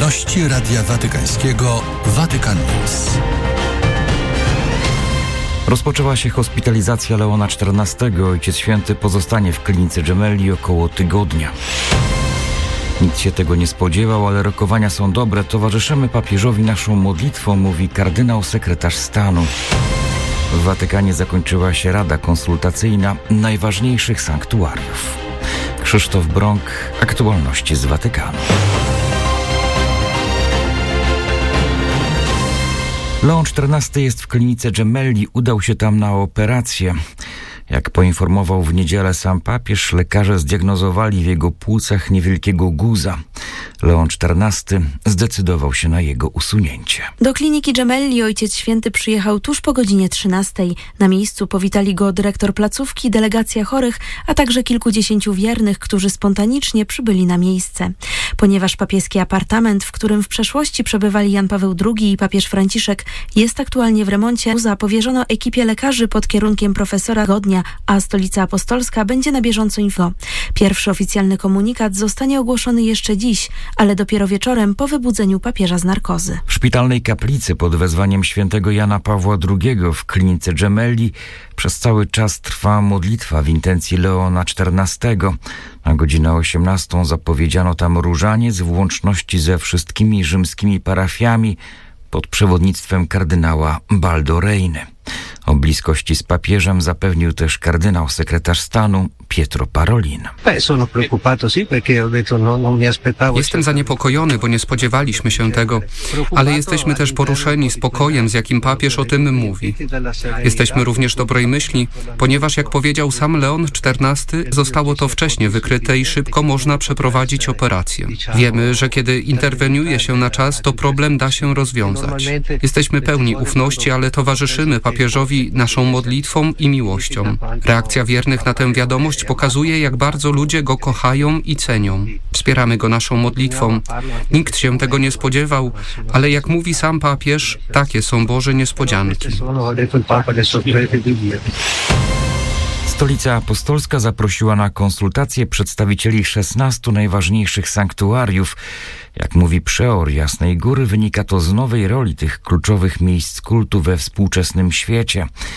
Aktualności Radia Watykańskiego Vatican News. Rozpoczęła się hospitalizacja Leona XIV. Ojciec Święty pozostanie w klinice Gemelli około tygodnia. Nikt się tego nie spodziewał, ale rokowania są dobre. Towarzyszymy papieżowi naszą modlitwą, mówi kardynał sekretarz stanu. W Watykanie zakończyła się rada konsultacyjna najważniejszych sanktuariów. Krzysztof Brąk, aktualności z Watykanu. Leon XIV jest w klinice Gemelli, udał się tam na operację. Jak poinformował w niedzielę sam papież, lekarze zdiagnozowali w jego płucach niewielkiego guza. Leon XIV zdecydował się na jego usunięcie. Do kliniki Gemelli Ojciec Święty przyjechał tuż po godzinie 13. Na miejscu powitali go dyrektor placówki, delegacja chorych, a także kilkudziesięciu wiernych, którzy spontanicznie przybyli na miejsce. Ponieważ papieski apartament, w którym w przeszłości przebywali Jan Paweł II i papież Franciszek, jest aktualnie w remoncie, powierzono ekipie lekarzy pod kierunkiem profesora Godnia, a Stolica Apostolska będzie na bieżąco info. Pierwszy oficjalny komunikat zostanie ogłoszony jeszcze dziś, ale dopiero wieczorem po wybudzeniu papieża z narkozy. W szpitalnej kaplicy pod wezwaniem świętego Jana Pawła II w klinice Gemelli przez cały czas trwa modlitwa w intencji Leona XIV. Na godzinę 18 zapowiedziano tam różaniec w łączności ze wszystkimi rzymskimi parafiami pod przewodnictwem kardynała Baldo Reiny. O bliskości z papieżem zapewnił też kardynał sekretarz stanu Pietro Parolin. Jestem zaniepokojony, bo nie spodziewaliśmy się tego, ale jesteśmy też poruszeni spokojem, z jakim papież o tym mówi. Jesteśmy również dobrej myśli, ponieważ jak powiedział sam Leon XIV, zostało to wcześnie wykryte i szybko można przeprowadzić operację. Wiemy, że kiedy interweniuje się na czas, to problem da się rozwiązać. Jesteśmy pełni ufności, ale towarzyszymy papieżowi naszą modlitwą i miłością. Reakcja wiernych na tę wiadomość pokazuje, jak bardzo ludzie go kochają i cenią. Wspieramy go naszą modlitwą. Nikt się tego nie spodziewał, ale jak mówi sam papież, takie są Boże niespodzianki. Stolica Apostolska zaprosiła na konsultacje przedstawicieli 16 najważniejszych sanktuariów. Jak mówi przeor Jasnej Góry, wynika to z nowej roli tych kluczowych miejsc kultu we współczesnym świecie.